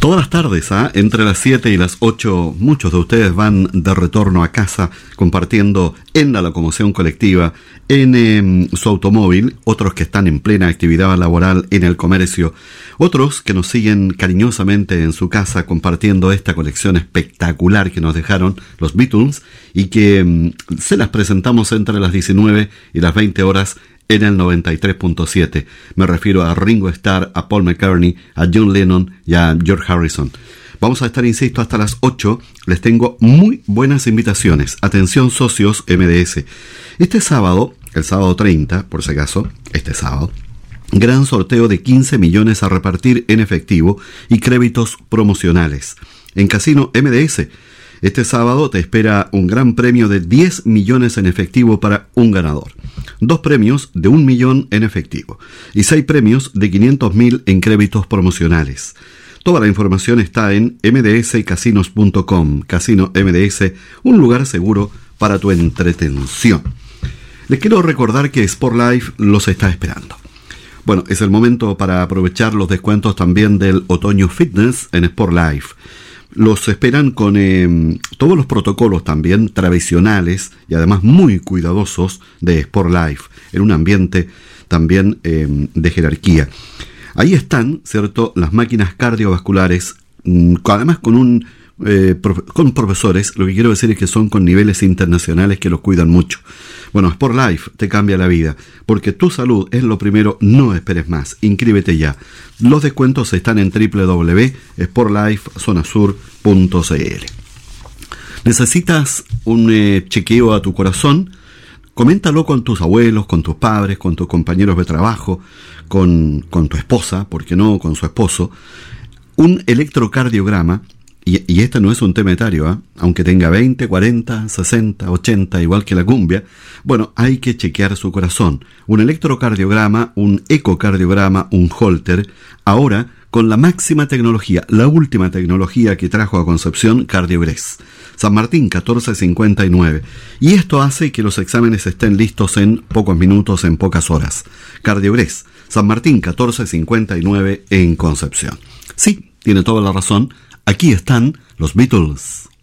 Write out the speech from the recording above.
Todas las tardes, entre las 7 y las 8, muchos de ustedes van de retorno a casa compartiendo en la locomoción colectiva, en su automóvil, otros que están en plena actividad laboral en el comercio, otros que nos siguen cariñosamente en su casa compartiendo esta colección espectacular que nos dejaron los Beatles y que se las presentamos entre las 19 y las 20 horas en el 93.7. Me refiero a Ringo Starr, a Paul McCartney, a John Lennon y a George Harrison. Vamos a estar, insisto, hasta las 8. Les tengo muy buenas invitaciones. Atención, socios MDS. Este sábado, el sábado 30, por si acaso, este sábado, gran sorteo de 15 millones a repartir en efectivo y créditos promocionales. En Casino MDS, este sábado te espera un gran premio de 10 millones en efectivo para un ganador. 2 premios de 1 millón en efectivo y 6 premios de 500.000 en créditos promocionales. Toda la información está en mdscasinos.com. Casino MDS, un lugar seguro para tu entretención. Les quiero recordar que Sport Life los está esperando. Bueno, es el momento para aprovechar los descuentos también del otoño fitness en Sport Life. Los esperan con todos los protocolos también tradicionales y además muy cuidadosos de Sport Life, en un ambiente también de jerarquía. Ahí están, ¿cierto?, las máquinas cardiovasculares, además con profesores, lo que quiero decir es que son con niveles internacionales que los cuidan mucho. Bueno, Sport Life te cambia la vida, porque tu salud es lo primero, no esperes más, inscríbete ya. Los descuentos están en www.sportlifezonasur.cl. ¿Necesitas un chequeo a tu corazón? Coméntalo con tus abuelos, con tus padres, con tus compañeros de trabajo, con tu esposa, ¿por qué no?, con su esposo. Un electrocardiograma. Y este no es un tema etario, aunque tenga 20, 40, 60, 80, igual que la cumbia. Bueno, hay que chequear su corazón. Un electrocardiograma, un ecocardiograma, un Holter. Ahora, con la máxima tecnología, la última tecnología que trajo a Concepción Cardiogres. San Martín 1459. Y esto hace que los exámenes estén listos en pocos minutos, en pocas horas. Cardiogres, San Martín 1459 en Concepción. Sí, tiene toda la razón. Aquí están los Beatles.